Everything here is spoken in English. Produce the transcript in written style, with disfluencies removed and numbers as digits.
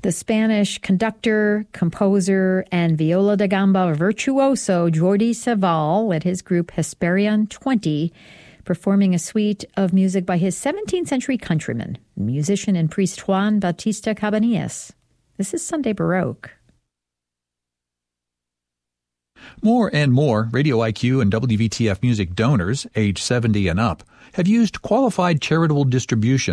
The Spanish conductor, composer, and viola da gamba virtuoso Jordi Savall led his group Hesperian 20, performing a suite of music by his 17th century countryman, musician and priest Juan Bautista Cabanillas. This is Sunday Baroque. More and more Radio IQ and WVTF Music donors, age 70 and up, have used qualified charitable distribution